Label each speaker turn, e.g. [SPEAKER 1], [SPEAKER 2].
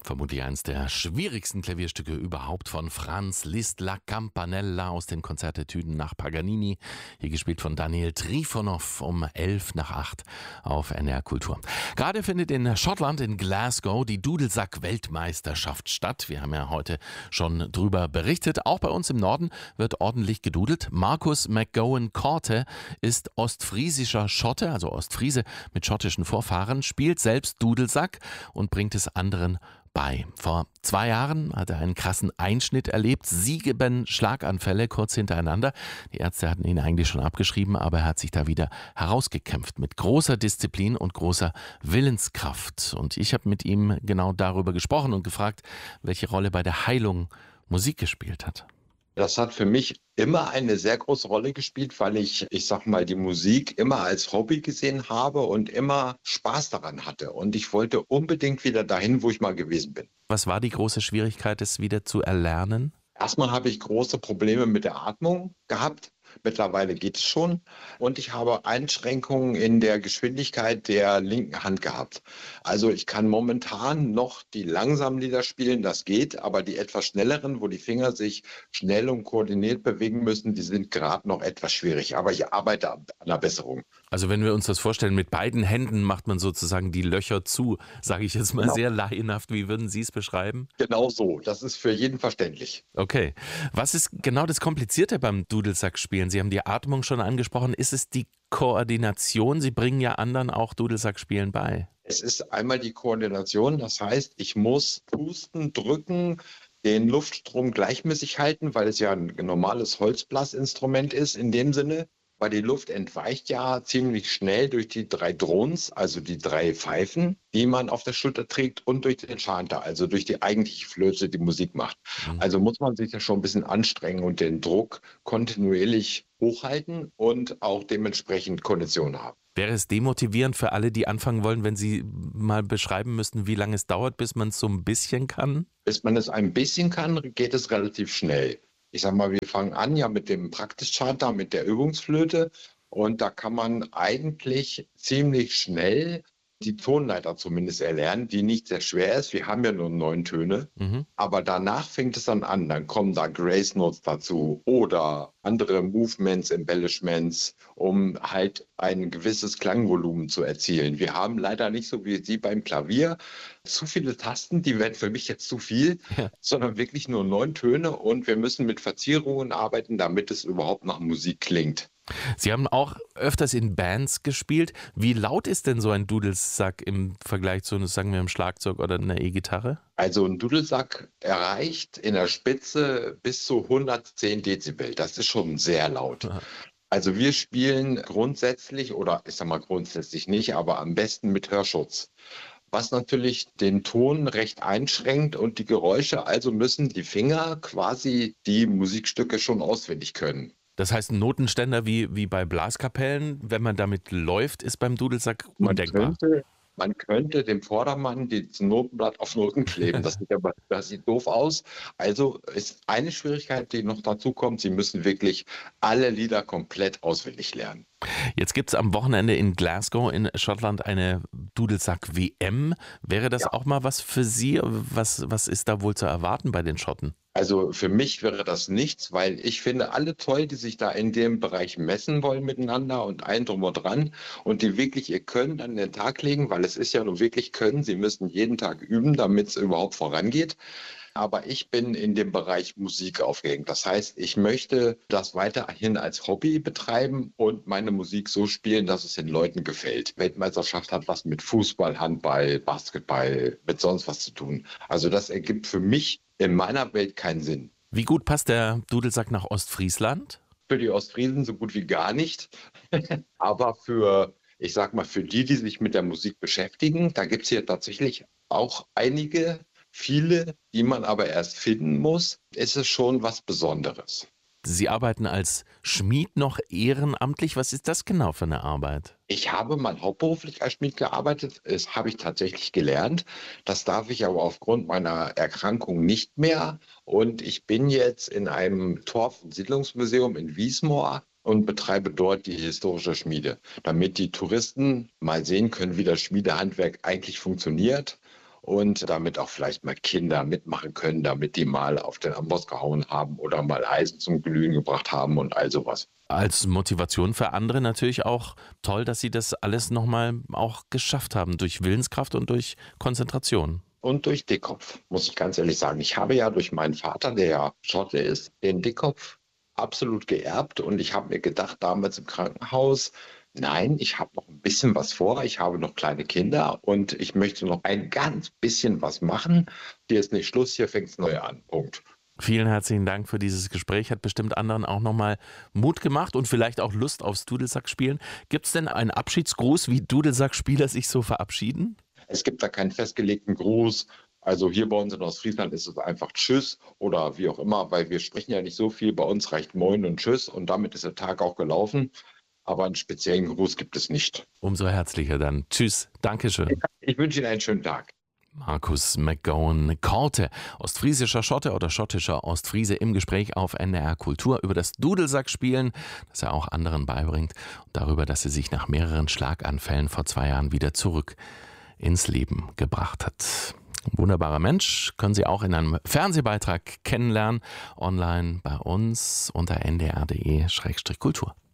[SPEAKER 1] Vermutlich eines der schwierigsten Klavierstücke überhaupt von Franz Liszt, La Campanella aus den Konzertetüden nach Paganini. Hier gespielt von Daniel Trifonov um 7:55 auf NR Kultur. Gerade findet in Schottland, in Glasgow, die Dudelsack-Weltmeisterschaft statt. Wir haben ja heute schon drüber berichtet. Auch bei uns im Norden wird ordentlich gedudelt. Marcus McGowan Corte ist ostfriesischer Schotte, also Ostfriese mit schottischen Vorfahren, spielt selbst Dudelsack und bringt es anderen bei. Vor 2 Jahren hat er einen krassen Einschnitt erlebt, 7 Schlaganfälle kurz hintereinander. Die Ärzte hatten ihn eigentlich schon abgeschrieben, aber er hat sich da wieder herausgekämpft mit großer Disziplin und großer Willenskraft. Und ich habe mit ihm genau darüber gesprochen und gefragt, welche Rolle bei der Heilung Musik gespielt hat.
[SPEAKER 2] Das hat für mich immer eine sehr große Rolle gespielt, weil ich sag mal, die Musik immer als Hobby gesehen habe und immer Spaß daran hatte. Und ich wollte unbedingt wieder dahin, wo ich mal gewesen bin.
[SPEAKER 1] Was war die große Schwierigkeit, es wieder zu erlernen?
[SPEAKER 2] Erstmal habe ich große Probleme mit der Atmung gehabt. Mittlerweile geht es schon. Und ich habe Einschränkungen in der Geschwindigkeit der linken Hand gehabt. Also ich kann momentan noch die langsamen Lieder spielen, das geht, aber die etwas schnelleren, wo die Finger sich schnell und koordiniert bewegen müssen, die sind gerade noch etwas schwierig. Aber ich arbeite an der Besserung.
[SPEAKER 1] Also wenn wir uns das vorstellen, mit beiden Händen macht man sozusagen die Löcher zu, sage ich jetzt mal sehr laienhaft. Wie würden Sie es beschreiben?
[SPEAKER 2] Genau so, das ist für jeden verständlich.
[SPEAKER 1] Okay. Was ist genau das Komplizierte beim Dudelsackspielen? Sie haben die Atmung schon angesprochen. Ist es die Koordination? Sie bringen ja anderen auch Dudelsackspielen bei.
[SPEAKER 2] Es ist einmal die Koordination, das heißt, ich muss pusten, drücken, den Luftstrom gleichmäßig halten, weil es ja ein normales Holzblasinstrument ist in dem Sinne. Weil die Luft entweicht ja ziemlich schnell durch die 3 Drohns, also die 3 Pfeifen, die man auf der Schulter trägt, und durch den Chanter, also durch die eigentliche Flöte, die Musik macht. Also muss man sich ja schon ein bisschen anstrengen und den Druck kontinuierlich hochhalten und auch dementsprechend Kondition haben.
[SPEAKER 1] Wäre es demotivierend für alle, die anfangen wollen, wenn Sie mal beschreiben müssten, wie lange es dauert, bis man es so ein bisschen kann?
[SPEAKER 2] Bis man es ein bisschen kann, geht es relativ schnell. Ich sag mal, wir fangen an ja mit dem Praktischchanter, mit der Übungsflöte, und da kann man eigentlich ziemlich schnell die Tonleiter zumindest erlernen, die nicht sehr schwer ist. Wir haben ja nur 9 Töne, aber danach fängt es dann an. Dann kommen da Grace Notes dazu oder andere Movements, Embellishments, um halt ein gewisses Klangvolumen zu erzielen. Wir haben leider nicht so wie Sie beim Klavier zu viele Tasten, die werden für mich jetzt zu viel, sondern wirklich nur 9 Töne, und wir müssen mit Verzierungen arbeiten, damit es überhaupt nach Musik klingt.
[SPEAKER 1] Sie haben auch öfters in Bands gespielt. Wie laut ist denn so ein Dudelsack im Vergleich zu, sagen wir, einem Schlagzeug oder einer E-Gitarre?
[SPEAKER 2] Also ein Dudelsack erreicht in der Spitze bis zu 110 Dezibel. Das ist schon sehr laut.
[SPEAKER 1] Aha.
[SPEAKER 2] Also wir spielen grundsätzlich, oder ich sag mal grundsätzlich nicht, aber am besten mit Hörschutz. Was natürlich den Ton recht einschränkt und die Geräusche, also müssen die Finger quasi die Musikstücke schon auswendig können.
[SPEAKER 1] Das heißt, ein Notenständer wie bei Blaskapellen, wenn man damit läuft, ist beim Dudelsack undenkbar.
[SPEAKER 2] Man könnte dem Vordermann das Notenblatt auf Noten kleben. Das sieht doof aus. Also ist eine Schwierigkeit, die noch dazu kommt: Sie müssen wirklich alle Lieder komplett auswendig lernen.
[SPEAKER 1] Jetzt gibt es am Wochenende in Glasgow in Schottland eine Dudelsack-WM. Wäre das auch mal was für Sie? Was ist da wohl zu erwarten bei den Schotten?
[SPEAKER 2] Also für mich wäre das nichts, weil ich finde alle toll, die sich da in dem Bereich messen wollen miteinander und allen drum und dran und die wirklich ihr Können an den Tag legen, weil es ist ja nur wirklich Können. Sie müssen jeden Tag üben, damit es überhaupt vorangeht. Aber ich bin in dem Bereich Musik aufgehängt. Das heißt, ich möchte das weiterhin als Hobby betreiben und meine Musik so spielen, dass es den Leuten gefällt. Weltmeisterschaft hat was mit Fußball, Handball, Basketball, mit sonst was zu tun. Also das ergibt für mich in meiner Welt keinen Sinn.
[SPEAKER 1] Wie gut passt der Dudelsack nach Ostfriesland?
[SPEAKER 2] Für die Ostfriesen so gut wie gar nicht. Aber ich sag mal, für die sich mit der Musik beschäftigen, da gibt es hier tatsächlich auch viele, die man aber erst finden muss, ist es schon was Besonderes.
[SPEAKER 1] Sie arbeiten als Schmied noch ehrenamtlich. Was ist das genau für eine Arbeit?
[SPEAKER 2] Ich habe mal hauptberuflich als Schmied gearbeitet. Das habe ich tatsächlich gelernt. Das darf ich aber aufgrund meiner Erkrankung nicht mehr. Und ich bin jetzt in einem Torf- und Siedlungsmuseum in Wiesmoor und betreibe dort die historische Schmiede, damit die Touristen mal sehen können, wie das Schmiedehandwerk eigentlich funktioniert und damit auch vielleicht mal Kinder mitmachen können, damit die mal auf den Amboss gehauen haben oder mal Eisen zum Glühen gebracht haben und all sowas.
[SPEAKER 1] Als Motivation für andere natürlich auch toll, dass Sie das alles nochmal auch geschafft haben, durch Willenskraft und durch Konzentration.
[SPEAKER 2] Und durch Dickkopf, muss ich ganz ehrlich sagen. Ich habe ja durch meinen Vater, der ja Schotte ist, den Dickkopf absolut geerbt. Und ich habe mir gedacht, damals im Krankenhaus, nein, ich habe noch ein bisschen was vor. Ich habe noch kleine Kinder und ich möchte noch ein ganz bisschen was machen. Hier ist nicht Schluss, hier fängt es neu an. Punkt.
[SPEAKER 1] Vielen herzlichen Dank für dieses Gespräch. Hat bestimmt anderen auch nochmal Mut gemacht und vielleicht auch Lust aufs Dudelsackspielen. Gibt es denn einen Abschiedsgruß, wie Dudelsackspieler sich so verabschieden?
[SPEAKER 2] Es gibt da keinen festgelegten Gruß. Also hier bei uns in Ostfriesland ist es einfach Tschüss oder wie auch immer, weil wir sprechen ja nicht so viel. Bei uns reicht Moin und Tschüss und damit ist der Tag auch gelaufen. Aber einen speziellen Gruß gibt es nicht.
[SPEAKER 1] Umso herzlicher dann. Tschüss. Dankeschön.
[SPEAKER 2] Ich wünsche Ihnen einen schönen Tag.
[SPEAKER 1] Markus McGowan-Korte, ostfriesischer Schotte oder schottischer Ostfriese im Gespräch auf NDR Kultur über das Dudelsackspielen, das er auch anderen beibringt und darüber, dass er sich nach mehreren Schlaganfällen vor 2 Jahren wieder zurück ins Leben gebracht hat. Ein wunderbarer Mensch, können Sie auch in einem Fernsehbeitrag kennenlernen, online bei uns unter ndr.de/kultur.